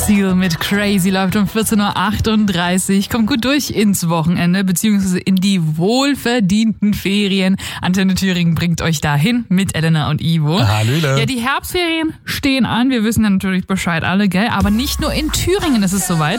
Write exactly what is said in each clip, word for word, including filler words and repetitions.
Seal mit Crazy läuft um vierzehn Uhr achtunddreißig. Kommt gut durch ins Wochenende, beziehungsweise in die wohlverdienten Ferien. Antenne Thüringen bringt euch dahin mit Elena und Ivo. Hallöle. Ja, die Herbstferien stehen an. Wir wissen ja natürlich Bescheid alle, gell? Aber nicht nur in Thüringen ist es soweit.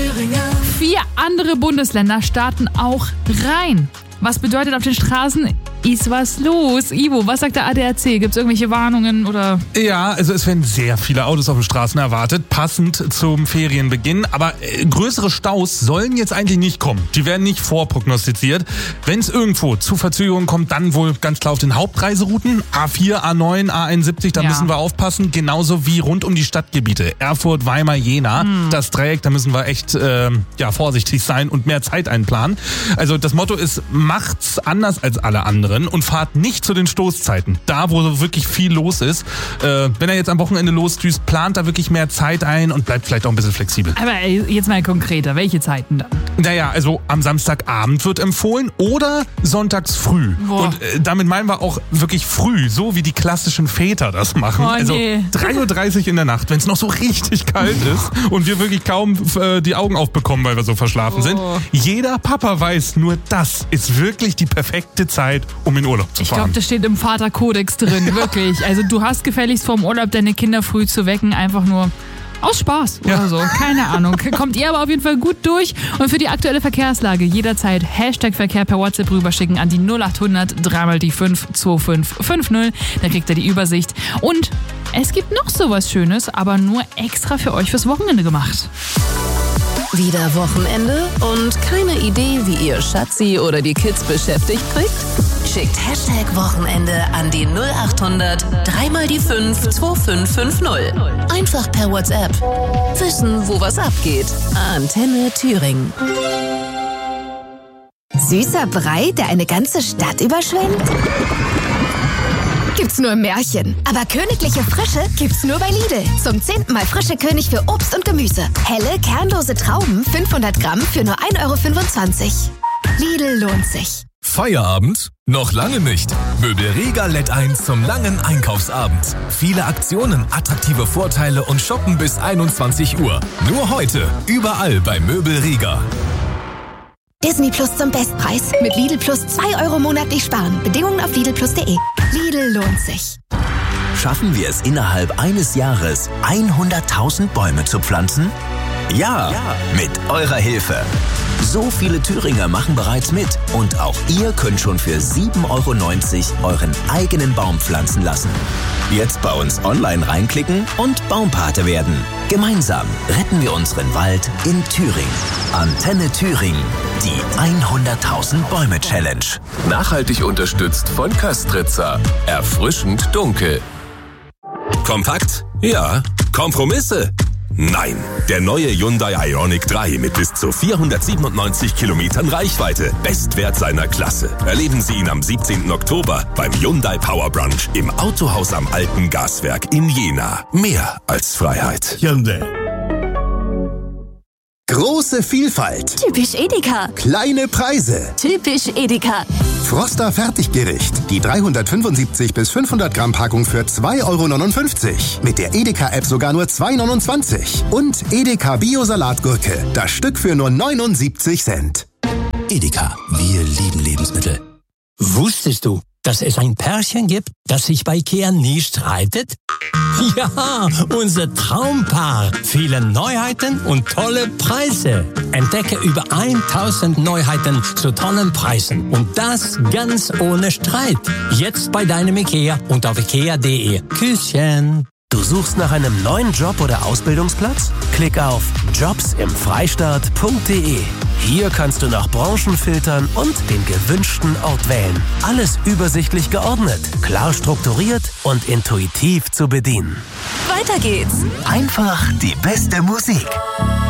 Vier andere Bundesländer starten auch rein. Was bedeutet, auf den Straßen ist was los? Ivo, was sagt der A D A C? Gibt es irgendwelche Warnungen oder? Ja, also es werden sehr viele Autos auf den Straßen erwartet, passend zum Ferienbeginn. Aber äh, größere Staus sollen jetzt eigentlich nicht kommen. Die werden nicht vorprognostiziert. Wenn es irgendwo zu Verzögerungen kommt, dann wohl ganz klar auf den Hauptreiserouten. A vier, A neun, A einundsiebzig, da Ja. müssen wir aufpassen. Genauso wie rund um die Stadtgebiete. Erfurt, Weimar, Jena. Hm. Das Dreieck, da müssen wir echt äh, ja, vorsichtig sein und mehr Zeit einplanen. Also das Motto ist, macht's anders als alle anderen und fahrt nicht zu den Stoßzeiten. Da, wo wirklich viel los ist. Äh, wenn er jetzt am Wochenende losdüst, plant da wirklich mehr Zeit ein und bleibt vielleicht auch ein bisschen flexibel. Aber ey, jetzt mal konkreter, welche Zeiten dann? Naja, also am Samstagabend wird empfohlen oder sonntags früh. Boah. Und äh, damit meinen wir auch wirklich früh, so wie die klassischen Väter das machen. Oh, also nee. drei Uhr dreißig in der Nacht, wenn es noch so richtig kalt ist und wir wirklich kaum äh, die Augen aufbekommen, weil wir so verschlafen Oh. sind. Jeder Papa weiß, nur das ist wirklich die perfekte Zeit, um in Urlaub zu Ich fahren. glaube, das steht im Vaterkodex drin, wirklich. Also du hast gefälligst vorm Urlaub deine Kinder früh zu wecken, einfach nur aus Spaß oder Ja. so. Keine Ahnung. Kommt ihr aber auf jeden Fall gut durch. Und für die aktuelle Verkehrslage jederzeit Hashtag Verkehr per WhatsApp rüberschicken an die null acht hundert dreimal die fünf zwei fünf fünf null. Da kriegt ihr die Übersicht. Und es gibt noch sowas Schönes, aber nur extra für euch fürs Wochenende gemacht. Wieder Wochenende und keine Idee, wie ihr Schatzi oder die Kids beschäftigt kriegt? Schickt Hashtag Wochenende an die null acht hundert dreimal die fünf zwei fünf fünf null. Einfach per WhatsApp. Wissen, wo was abgeht. Antenne Thüringen. Süßer Brei, der eine ganze Stadt überschwemmt? Gibt's nur im Märchen. Aber königliche Frische gibt's nur bei Lidl. Zum zehnten Mal frische König für Obst und Gemüse. Helle, kernlose Trauben, fünfhundert Gramm für nur ein Euro fünfundzwanzig. Lidl lohnt sich. Feierabend? Noch lange nicht. Möbelriga lädt ein zum langen Einkaufsabend. Viele Aktionen, attraktive Vorteile und shoppen bis einundzwanzig Uhr. Nur heute, überall bei Möbelriga. Disney Plus zum Bestpreis. Mit Lidl Plus zwei Euro monatlich sparen. Bedingungen auf lidl plus punkt de. Lidl lohnt sich. Schaffen wir es innerhalb eines Jahres, hunderttausend Bäume zu pflanzen? Ja, ja, mit eurer Hilfe. So viele Thüringer machen bereits mit und auch ihr könnt schon für sieben Euro neunzig euren eigenen Baum pflanzen lassen. Jetzt bei uns online reinklicken und Baumpate werden. Gemeinsam retten wir unseren Wald in Thüringen. Antenne Thüringen, die hunderttausend Bäume Challenge. Nachhaltig unterstützt von Köstritzer. Erfrischend dunkel. Kompakt? Ja. Kompromisse? Nein, der neue Hyundai Ioniq drei mit bis zu vierhundertsiebenundneunzig Kilometern Reichweite. Bestwert seiner Klasse. Erleben Sie ihn am siebzehnten Oktober beim Hyundai Power Brunch im Autohaus am Alten Gaswerk in Jena. Mehr als Freiheit. Hyundai. Große Vielfalt. Typisch Edeka. Kleine Preise. Typisch Edeka. Froster Fertiggericht. Die dreihundertfünfundsiebzig bis fünfhundert Gramm Packung für zwei Euro neunundfünfzig. Mit der Edeka-App sogar nur zwei Euro neunundzwanzig. Und Edeka Bio-Salatgurke. Das Stück für nur neunundsiebzig Cent. Edeka, wir lieben Lebensmittel. Wusstest du, dass es ein Pärchen gibt, das sich bei Ikea nie streitet? Ja, unser Traumpaar. Viele Neuheiten und tolle Preise. Entdecke über tausend Neuheiten zu tollen Preisen. Und das ganz ohne Streit. Jetzt bei deinem Ikea und auf ikea punkt de. Küsschen. Du suchst nach einem neuen Job oder Ausbildungsplatz? Klick auf jobs im freistaat punkt de. Hier kannst du nach Branchen filtern und den gewünschten Ort wählen. Alles übersichtlich geordnet, klar strukturiert und intuitiv zu bedienen. Weiter geht's. Einfach die beste Musik.